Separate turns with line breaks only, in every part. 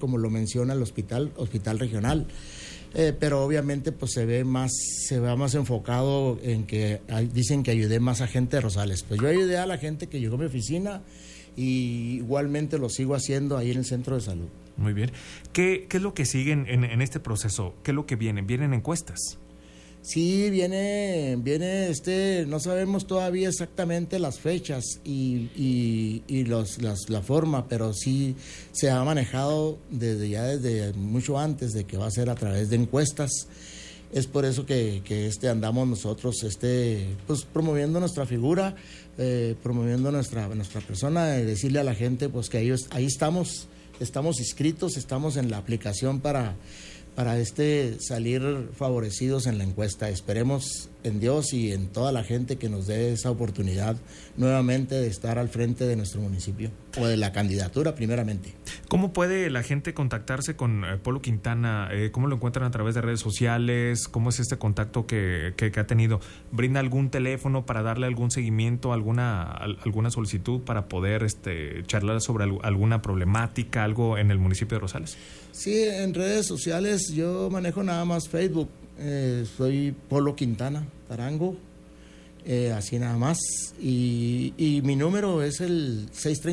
como lo menciona el hospital regional. Pero obviamente pues se va más enfocado en que dicen que ayudé más a gente de Rosales. Pues yo ayudé a la gente que llegó a mi oficina y igualmente lo sigo haciendo ahí en el centro de salud.
Muy bien. ¿Qué es lo que siguen en este proceso? ¿Qué es lo que viene? ¿Vienen encuestas?
Sí, viene, no sabemos todavía exactamente las fechas y la forma, pero sí se ha manejado desde mucho antes de que va a ser a través de encuestas. Es por eso que andamos nosotros pues promoviendo nuestra figura, promoviendo nuestra persona, decirle a la gente pues que ahí estamos inscritos, estamos en la aplicación para salir favorecidos en la encuesta. Esperemos en Dios y en toda la gente que nos dé esa oportunidad nuevamente de estar al frente de nuestro municipio o de la candidatura primeramente.
¿Cómo puede la gente contactarse con Polo Quintana? ¿Cómo lo encuentran a través de redes sociales? ¿Cómo es este contacto que ha tenido? ¿Brinda algún teléfono para darle algún seguimiento, alguna solicitud para poder charlar sobre alguna problemática, algo en el municipio de Rosales?
Sí, en redes sociales yo manejo nada más Facebook. Soy Polo Quintana Tarango, así nada más. Y mi número es el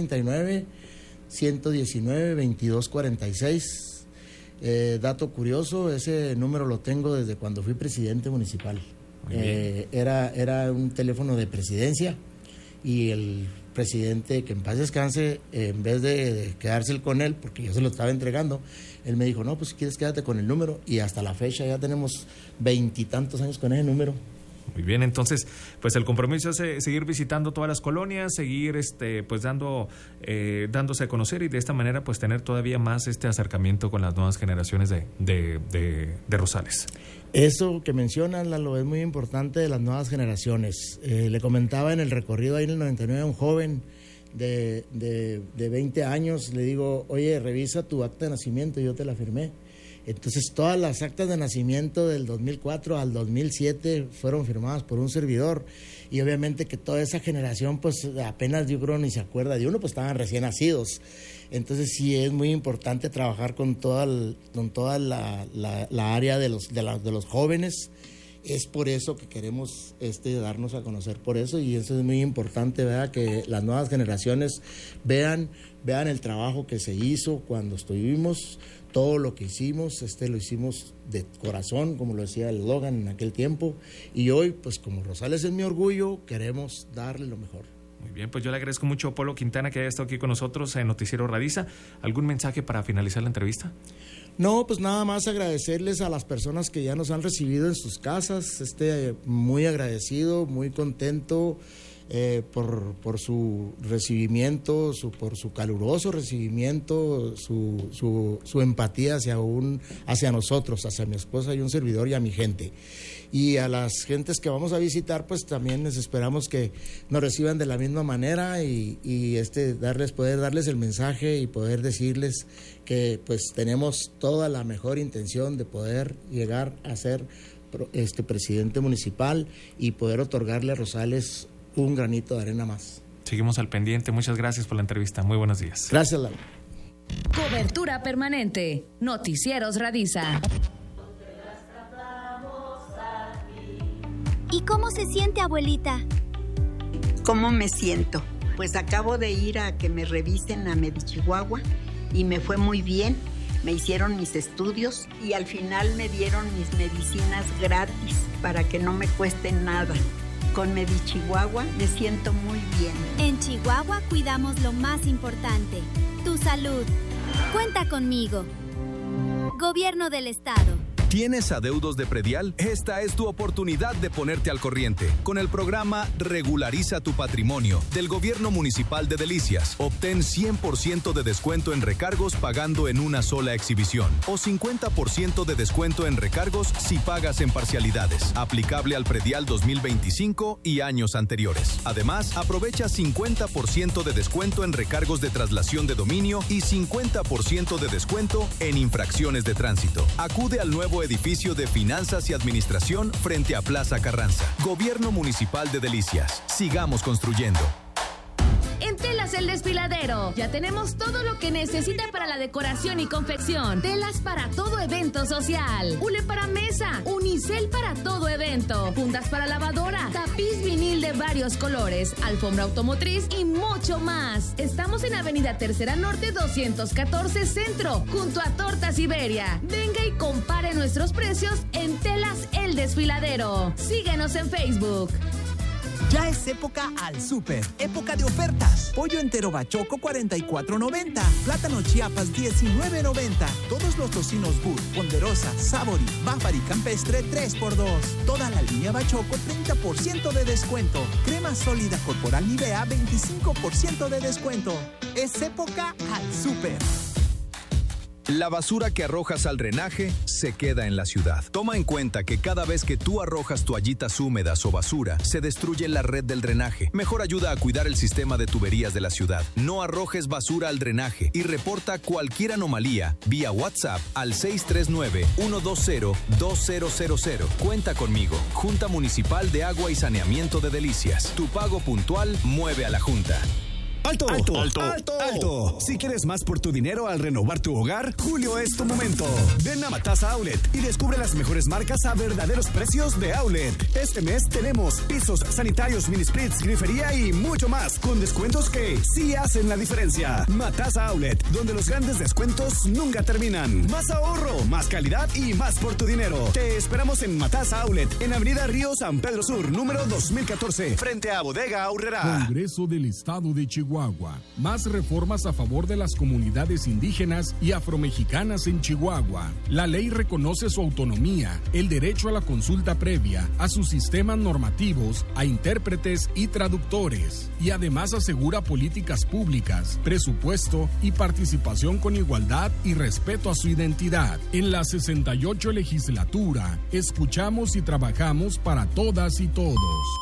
639-119-2246. Dato curioso, ese número lo tengo desde cuando fui presidente municipal. Era un teléfono de presidencia y el presidente, que en paz descanse, en vez de quedarse con él, porque yo se lo estaba entregando, él me dijo, no, pues si quieres quédate con el número, y hasta la fecha ya tenemos 20 y tantos años con ese número.
Muy bien, entonces, pues el compromiso es seguir visitando todas las colonias, seguir pues dándose a conocer y de esta manera pues tener todavía más acercamiento con las nuevas generaciones de Rosales.
Eso que mencionan, Lalo, es muy importante de las nuevas generaciones. Le comentaba en el recorrido ahí en el 99 a un joven de 20 años, le digo, oye, revisa tu acta de nacimiento, y yo te la firmé. Entonces todas las actas de nacimiento del 2004 al 2007 fueron firmadas por un servidor, y obviamente que toda esa generación pues apenas yo creo ni se acuerda de uno, pues estaban recién nacidos. Entonces sí es muy importante trabajar con toda la área de los jóvenes. Es por eso que queremos darnos a conocer por eso, y eso es muy importante, ¿verdad? Que las nuevas generaciones vean el trabajo que se hizo cuando estuvimos, todo lo que hicimos, lo hicimos de corazón, como lo decía el Logan en aquel tiempo, y hoy, pues como Rosales es mi orgullo, queremos darle lo mejor.
Muy bien, pues yo le agradezco mucho a Polo Quintana que haya estado aquí con nosotros en Noticiero Radiza. ¿Algún mensaje para finalizar la entrevista?
No, pues nada más agradecerles a las personas que ya nos han recibido en sus casas, muy agradecido, muy contento por su recibimiento, por su caluroso recibimiento, su empatía hacia nosotros, hacia mi esposa y un servidor y a mi gente. Y a las gentes que vamos a visitar, pues también les esperamos que nos reciban de la misma manera y poder darles el mensaje y poder decirles que pues tenemos toda la mejor intención de poder llegar a ser presidente municipal y poder otorgarle a Rosales un granito de arena más.
Seguimos al pendiente. Muchas gracias por la entrevista. Muy buenos días.
Gracias, Lalo.
Cobertura permanente. Noticieros Radiza.
¿Y cómo se siente, abuelita?
¿Cómo me siento? Pues acabo de ir a que me revisen a Medichihuahua y me fue muy bien. Me hicieron mis estudios y al final me dieron mis medicinas gratis para que no me cueste nada. Con Medichihuahua me siento muy bien.
En Chihuahua cuidamos lo más importante, tu salud. Cuenta conmigo. Gobierno del Estado.
¿Tienes adeudos de predial? Esta es tu oportunidad de ponerte al corriente. Con el programa Regulariza tu Patrimonio del Gobierno Municipal de Delicias, obtén 100% de descuento en recargos pagando en una sola exhibición o 50% de descuento en recargos si pagas en parcialidades. Aplicable al predial 2025 y años anteriores. Además, aprovecha 50% de descuento en recargos de traslación de dominio y 50% de descuento en infracciones de tránsito. Acude al nuevo edificio de Finanzas y Administración frente a Plaza Carranza. Gobierno Municipal de Delicias. Sigamos construyendo.
En Tela Telas El Desfiladero. Ya tenemos todo lo que necesita para la decoración y confección. Telas para todo evento social. Hule para mesa. Unicel para todo evento. Fundas para lavadora. Tapiz vinil de varios colores. Alfombra automotriz y mucho más. Estamos en Avenida Tercera Norte 214 Centro, junto a Tortas Iberia. Venga y compare nuestros precios en Telas El Desfiladero. Síguenos en Facebook.
Ya es época al súper, época de ofertas. Pollo entero bachoco $44.90, plátano Chiapas $19.90, todos los tocinos Bur, Ponderosa, Sabori, Bafari Campestre 3x2. Toda la línea bachoco 30% de descuento. Crema sólida corporal Nivea 25% de descuento. Es época al súper.
La basura que arrojas al drenaje se queda en la ciudad. Toma en cuenta que cada vez que tú arrojas toallitas húmedas o basura, se destruye la red del drenaje. Mejor ayuda a cuidar el sistema de tuberías de la ciudad. No arrojes basura al drenaje y reporta cualquier anomalía vía WhatsApp al 639-120-2000. Cuenta conmigo. Junta Municipal de Agua y Saneamiento de Delicias. Tu pago puntual mueve a la Junta.
¡Alto! ¡Alto! ¡Alto! ¡Alto! ¡Alto! Si quieres más por tu dinero al renovar tu hogar, julio es tu momento. Ven a Matasa Outlet y descubre las mejores marcas a verdaderos precios de Outlet. Este mes tenemos pisos, sanitarios, mini splits, grifería y mucho más, con descuentos que sí hacen la diferencia. Matasa Outlet, donde los grandes descuentos nunca terminan. Más ahorro, más calidad y más por tu dinero. Te esperamos en Matasa Outlet, en Avenida Río San Pedro Sur, número 2014, frente a Bodega Aurrera.
Congreso del Estado de Chihuahua. Más reformas a favor de las comunidades indígenas y afromexicanas en Chihuahua. La ley reconoce su autonomía, el derecho a la consulta previa, a sus sistemas normativos, a intérpretes y traductores. Y además asegura políticas públicas, presupuesto y participación con igualdad y respeto a su identidad. En la 68 legislatura, escuchamos y trabajamos para todas y todos.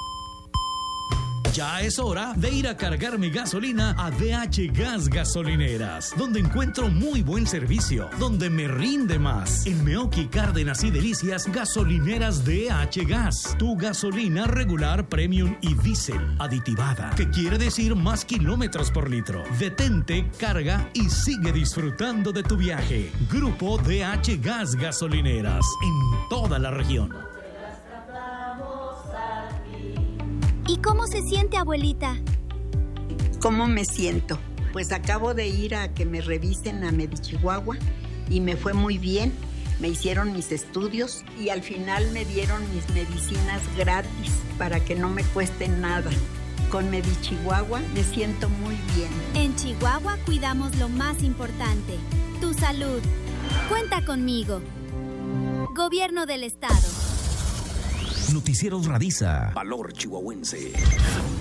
Ya es hora de ir a cargar mi gasolina a DH Gas Gasolineras, donde encuentro muy buen servicio, donde me rinde más. En Meoqui, Cárdenas y Delicias, gasolineras DH Gas. Tu gasolina regular, premium y diésel aditivada, que quiere decir más kilómetros por litro. Detente, carga y sigue disfrutando de tu viaje. Grupo DH Gas Gasolineras, en toda la región.
¿Y cómo se siente, abuelita?
¿Cómo me siento? Pues acabo de ir a que me revisen a Medichihuahua y me fue muy bien. Me hicieron mis estudios y al final me dieron mis medicinas gratis para que no me cuesten nada. Con Medichihuahua me siento muy bien.
En Chihuahua cuidamos lo más importante, tu salud. Cuenta conmigo. Gobierno del Estado.
Noticieros Radiza. Valor chihuahuense.